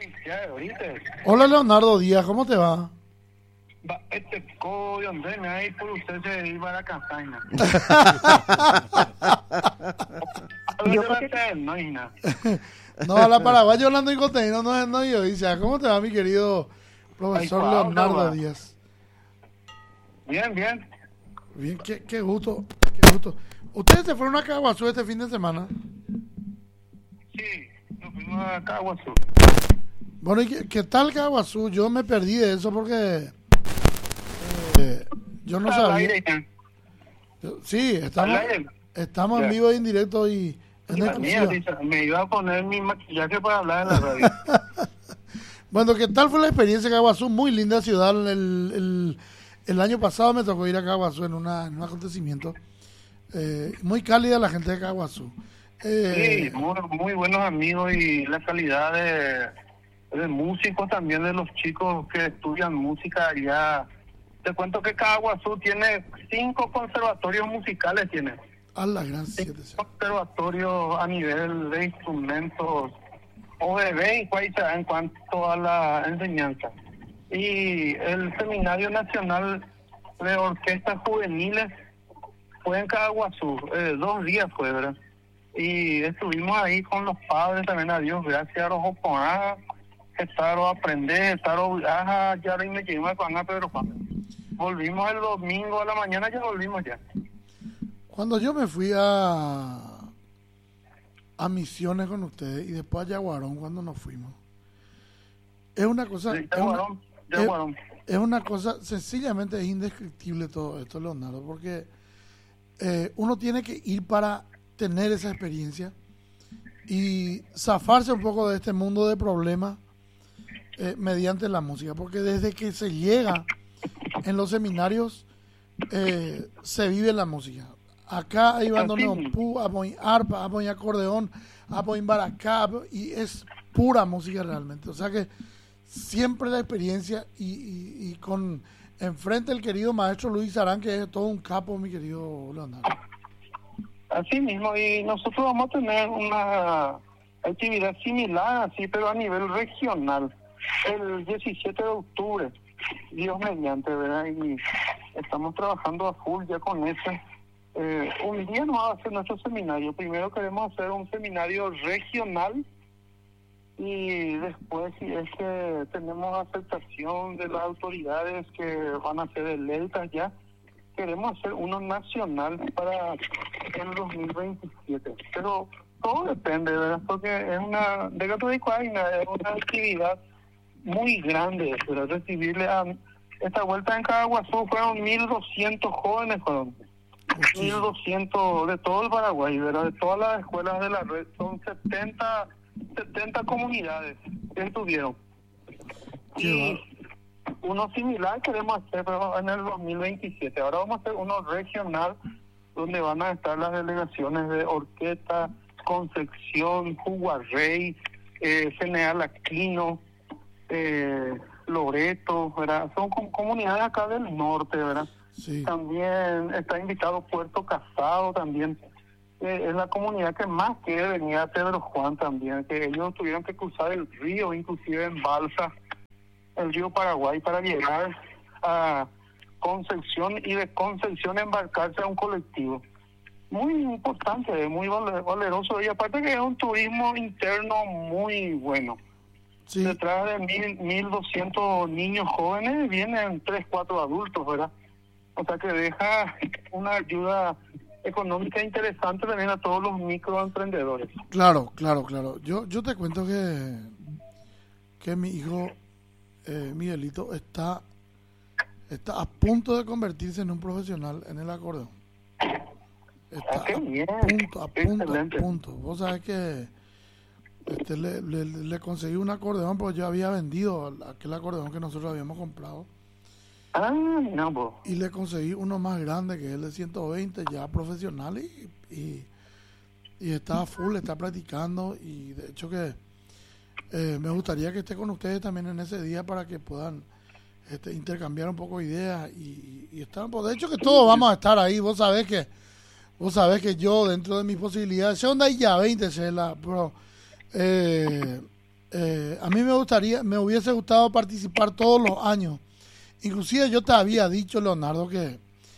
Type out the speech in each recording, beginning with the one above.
¿oíste? Hola Leonardo Díaz, ¿cómo te va? Este codo, hombre, me ahí por usted se iba a la campaña. Yo No hay nada. No, a la Paraguay hablando en contenido, no yo. Dice, ¿cómo te va mi querido profesor Ay, Leonardo va. Díaz? Bien. Bien, qué gusto, qué gusto. ¿Ustedes se fueron a Caguazú este fin de semana? Sí, nos fuimos a Caguazú. Bueno, ¿y qué tal Caguazú? Yo me perdí de eso porque yo no Está al sabía. aire, ya. Sí, estamos Al aire. en Ya. vivo y en directo y en Mía, exclusiva. dice, me iba a poner mi maquillaje para hablar en la radio. Bueno, ¿qué tal fue la experiencia en Caguazú? Muy linda ciudad. El año pasado me tocó ir a Caguazú en un acontecimiento. Muy cálida la gente de Caguazú. Sí, muy buenos amigos y la calidad de músicos también de los chicos que estudian música allá. Te cuento que Caguazú tiene 5 conservatorios musicales, tiene. A la gran 5 7. conservatorios a nivel de instrumentos OBB y cualquiera en cuanto a la enseñanza. Y el Seminario Nacional de Orquestas Juveniles fue en Caguazú, 2 días fue, ¿verdad? Y estuvimos ahí con los padres también, a Dios gracias a los oponentes, estaron a aprender, estaron a ya me llegué a Juan Pedro Juan. Volvimos el domingo a la mañana, ya volvimos ya. Cuando yo me fui a Misiones con ustedes y después a Yaguarón cuando nos fuimos, es una cosa... Sí, Yaguarón. Es una cosa, sencillamente es indescriptible todo esto, Leonardo, porque uno tiene que ir para tener esa experiencia y zafarse un poco de este mundo de problemas mediante la música, porque desde que se llega en los seminarios se vive la música. Acá hay bandoneón, hay arpa, hay acordeón, hay baracá, y es pura música realmente. O sea que siempre la experiencia y con enfrente el querido maestro Luis Arán, que es todo un capo, mi querido Leonardo. Así mismo, y nosotros vamos a tener una actividad similar, así, pero a nivel regional, el 17 de octubre, Dios mediante, ¿verdad? Y estamos trabajando a full ya con eso. Un día nos va a hacer nuestro seminario. Primero queremos hacer un seminario regional y después, si es que tenemos aceptación de las autoridades que van a hacer el ELTA ya, queremos hacer uno nacional para el 2027. Pero todo depende, ¿verdad? Porque es una de Gatoicuaina, es una actividad muy grande, pero recibirle a esta vuelta en Caguazú fueron 1.200 jóvenes, fueron 1.200 de todo el Paraguay, ¿verdad? De todas las escuelas de la red, son 70 comunidades que estuvieron. Y uno similar queremos hacer, pero en el 2027. Ahora vamos a hacer uno regional, donde van a estar las delegaciones de Orquesta, Concepción, Juguarrey, General Aquino, Loreto, ¿verdad? Son comunidades acá del norte, ¿verdad? Sí. También está invitado Puerto Casado también. Es la comunidad que más quiere venir a Pedro Juan también, que ellos tuvieron que cruzar el río, inclusive en balsa, el río Paraguay, para llegar a Concepción y de Concepción embarcarse a un colectivo. Muy importante, muy valeroso, y aparte que es un turismo interno muy bueno. Sí. Detrás de 1.200 niños jóvenes vienen 3, 4 adultos, ¿verdad? O sea que deja una ayuda económica interesante también a todos los microemprendedores. Claro. Yo te cuento que mi hijo Miguelito está a punto de convertirse en un profesional en el acordeón. Está qué bien, a punto. Vos sabés que le conseguí un acordeón, porque yo había vendido aquel acordeón que nosotros habíamos comprado. No, pues. Y le conseguí uno más grande, que es el de 120, ya profesional, y está full, está practicando, y de hecho que me gustaría que esté con ustedes también en ese día para que puedan intercambiar un poco de ideas y estar, pues de hecho que todos vamos a estar ahí. Vos sabés que yo, dentro de mis posibilidades, sé dónde hay ya 20, Shela, pero A mí me hubiese gustado participar todos los años. Inclusive yo te había dicho, Leonardo, que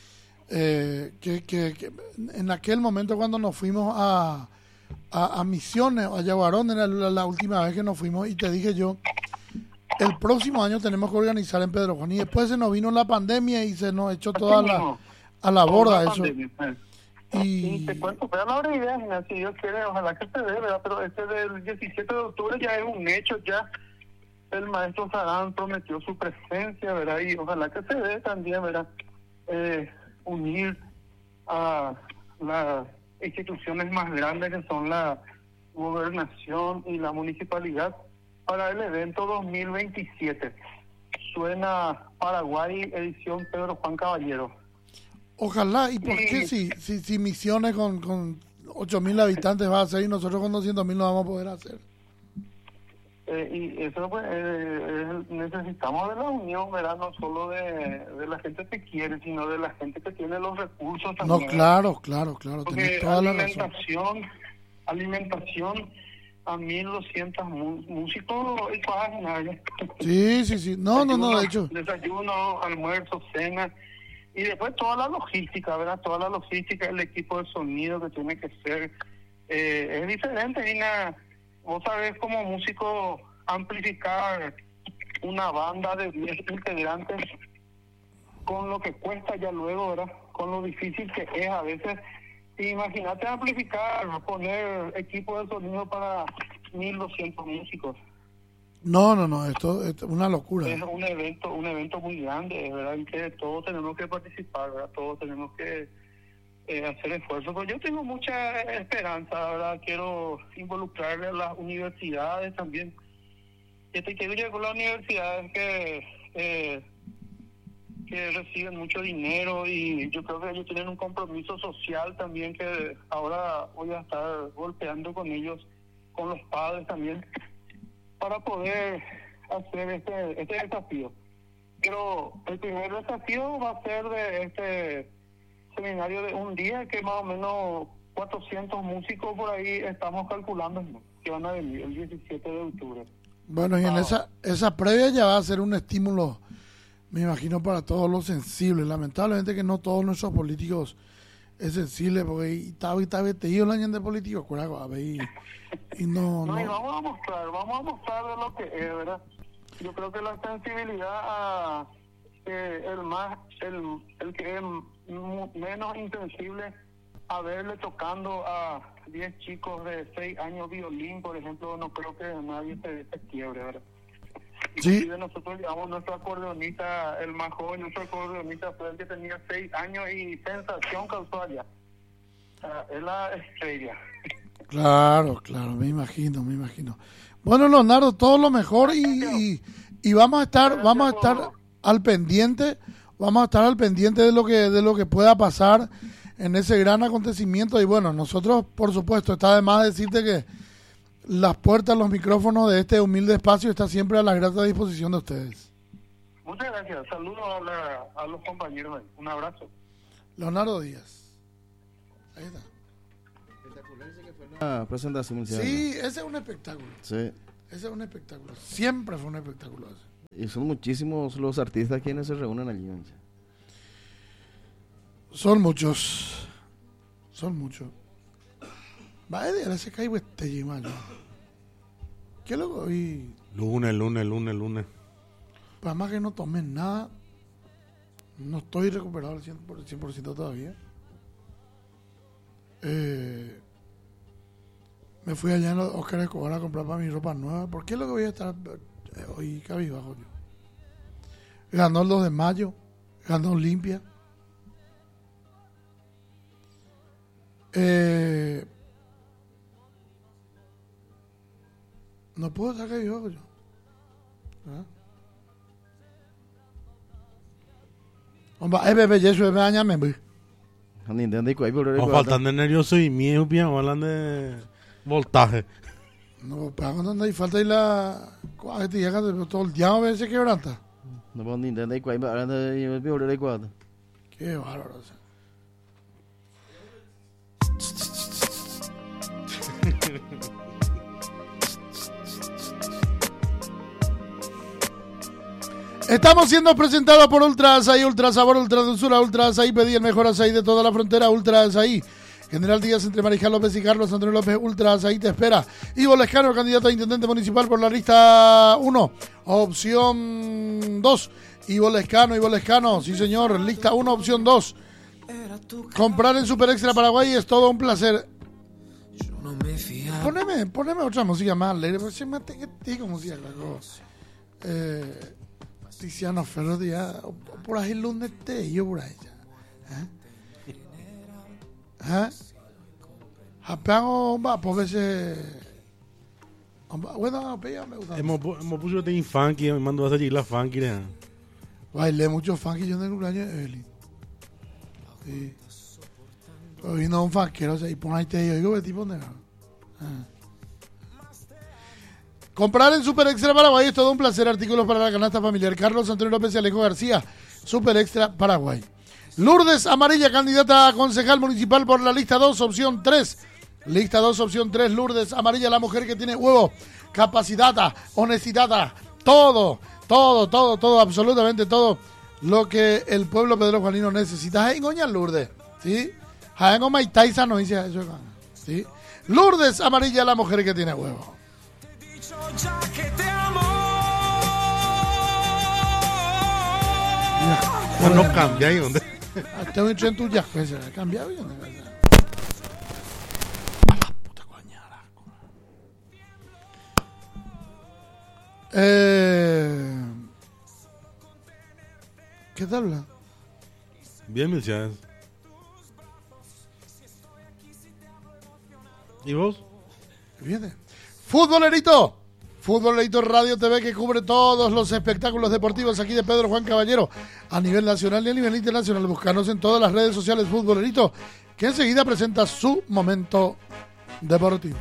en aquel momento cuando nos fuimos a Misiones, a Yaguarón, era la última vez que nos fuimos, y te dije yo, el próximo año tenemos que organizar en Pedro Juan. Y después se nos vino la pandemia y se nos echó toda a la borda eso. Y te cuento, pero la hora de idea, si Dios quiere, ojalá que se dé, ¿verdad? Pero este del 17 de octubre ya es un hecho, ya el maestro Sarán prometió su presencia, ¿verdad? Y ojalá que se dé también, ¿verdad? Unir a las instituciones más grandes que son la gobernación y la municipalidad para el evento 2027. Suena Paraguay, edición Pedro Juan Caballero. Ojalá, ¿y por qué si Misiones con 8.000 habitantes va a hacer y nosotros con 200.000 no vamos a poder hacer? Y eso pues necesitamos de la unión, ¿verdad? No solo de la gente que quiere, sino de la gente que tiene los recursos también. No, claro, tenés toda la razón. Alimentación a 1.200 músicos y páginas. Sí, no, de hecho. Desayuno, almuerzo, cena. Y después toda la logística, ¿verdad? Toda la logística, el equipo de sonido que tiene que ser. Es diferente, Nina. Vos sabés como músico amplificar una banda de 10 integrantes con lo que cuesta ya luego, ¿verdad? Con lo difícil que es a veces. Imagínate amplificar, poner equipo de sonido para 1.200 músicos. No, esto es una locura. Es un evento muy grande, ¿verdad? En que todos tenemos que participar, ¿verdad? Todos tenemos que hacer esfuerzo. Pero yo tengo mucha esperanza, ¿verdad? Quiero involucrarle a las universidades también. Quiero llegar con las universidades que reciben mucho dinero, y yo creo que ellos tienen un compromiso social también, que ahora voy a estar golpeando con ellos, con los padres también, para poder hacer este desafío. Pero el primer desafío va a ser de este seminario de un día, que más o menos 400 músicos por ahí estamos calculando, ¿no?, que van a venir el 17 de octubre. Bueno, y en esa previa ya va a ser un estímulo, me imagino, para todos los sensibles. Lamentablemente que no todos nuestros políticos es sensible, porque está te ido el año de políticos, y no. Y vamos a mostrar de lo que es, ¿verdad? Yo creo que la sensibilidad a el que es menos insensible a verle tocando a 10 chicos de 6 años violín, por ejemplo, no creo que nadie se quiebre, ¿verdad? Sí. Nosotros llevamos nuestro acordeonista, el más joven, nuestro acordeonista fue el que tenía 6 años y sensación causó allá. Es la estrella. Claro, me imagino. Bueno, Leonardo, todo lo mejor, y vamos a estar al pendiente, de lo que pueda pasar en ese gran acontecimiento. Y bueno, nosotros, por supuesto, está de más decirte que las puertas, los micrófonos de este humilde espacio están siempre a la grata disposición de ustedes. Muchas gracias. Saludos a los compañeros. Un abrazo. Leonardo Díaz. Ahí está. Espectacular ese que fue la presentación. Sí, ese es un espectáculo. Sí. Ese es un espectáculo. Siempre fue un espectáculo ese. Y son muchísimos los artistas quienes se reúnen allí. Son muchos. Va a ir se cae este mal. ¿Qué loco? Y Lunes. para más que no tomen nada, no estoy recuperado al 100% todavía. Me fui allá en Oscar Escobar a comprar para mi ropa nueva. ¿Por qué es lo que voy a estar hoy cabizbajo yo? Ganó el 2 de mayo, ganó Olimpia. No puedo estar cabizbajo yo. Hombre, bebé, eso es añame, pues. No faltan de nervioso y miedo, hablan de voltaje. No, pero cuando hay falta y la te llega todo el día a veces quebranta. No puedo ni entender cuál hablan de peor de cuatro. Qué bárbaro. Estamos siendo presentados por Ultra Azaí, Ultra Sabor, Ultra Dulzura, Ultra Azaí. Pedí el mejor azaí de toda la frontera, Ultra Azaí. General Díaz entre Marijal López y Carlos Antonio López, Ultra Azaí te espera. Ivo Lescano, candidato a intendente municipal por la lista 1, opción 2. Ivo Lescano, sí señor, lista 1, opción 2. Comprar en Super Extra Paraguay es todo un placer. Poneme otra música más alegre, porque se me te como música, Tiziano Ferro, por ahí lunes yo por ahí. Japeago va por veces. Bueno, me gusta. Hemos puesto de funky, me mandó a salir la funky. Bailé mucho funky yo en el cumpleaños de Evelyn. Sí. Pero vino un funkero, o sea, y pon ahí te digo, ¿qué tipo de? Comprar en Super Extra Paraguay es todo un placer. Artículos para la canasta familiar. Carlos Antonio López y Alejo García, Super Extra Paraguay. Lourdes Amarilla, candidata a concejal municipal por la lista 2, opción 3. Lista 2, opción 3, Lourdes Amarilla, la mujer que tiene huevo, capacidad, honestidad, todo, absolutamente todo lo que el pueblo Pedro Juanino necesita. Jaén Goña Lourdes, ¿sí? Jaén Goma y Taisa no dice eso, ¿sí? Lourdes Amarilla, la mujer que tiene huevo. No cambia ahí donde. Tengo hecho en tu ya, pues se ha cambiado y dónde. Puta coñada. ¿Qué tal, Blan? Bien, Milciades. ¿Y vos? Viene. Futbolerito. Futbolerito Radio TV, que cubre todos los espectáculos deportivos aquí de Pedro Juan Caballero a nivel nacional y a nivel internacional. Búscanos en todas las redes sociales Futbolerito, que enseguida presenta su momento deportivo.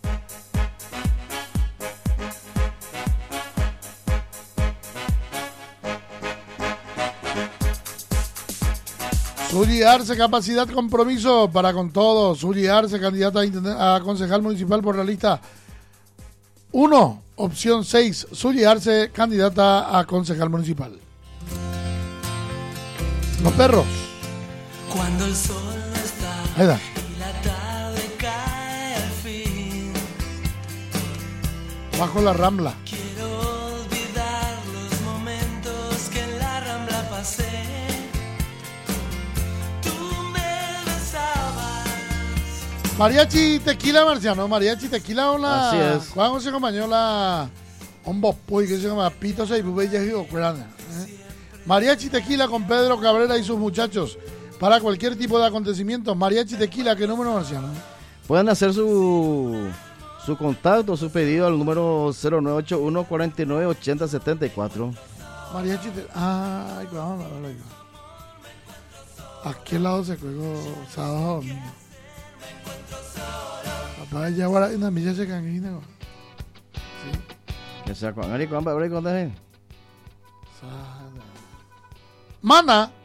Suyi Arce, capacidad, compromiso para con todos. Suyi Arce, candidata a concejal municipal por la lista 1, opción 6. Suyi Arce, candidata a concejal municipal. Los perros. Cuando el sol no está Ahí está. y la tarde cae al fin, Bajo la Rambla. quiero olvidar los momentos que en la Rambla pasé. Tú me besabas. Mariachi Tequila, Marciano. Mariachi Tequila, una. Así es. ¿Cuándo se acompañó la. Un bospoy que se llama Pito Seibubella y Ocurana? Mariachi Tequila con Pedro Cabrera y sus muchachos. Para cualquier tipo de acontecimiento. Mariachi Tequila, ¿qué número, Marciano? Pueden hacer su contacto, su pedido al número 0981 49 80 74. Mariachi Tequila. Ay, vamos a verlo. ¿A qué lado se juega sábado a domingo? Papá, ya ahora una milla se canguina. Sí. Que sea con Ari, con Babri, con Dajen. Mana.